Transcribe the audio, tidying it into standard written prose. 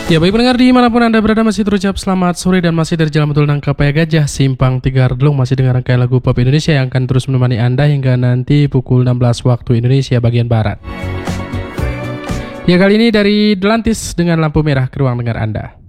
Ya baik pendengar dimanapun Anda berada masih terucap selamat sore dan masih dari Jalan Betul Nangkapaya Gajah Simpang Tiga Redlung masih dengan rangkaian lagu pop Indonesia yang akan terus menemani Anda hingga nanti pukul 16 waktu Indonesia bagian Barat. Ya kali ini dari Delantis dengan lampu merah ke ruang dengar Anda.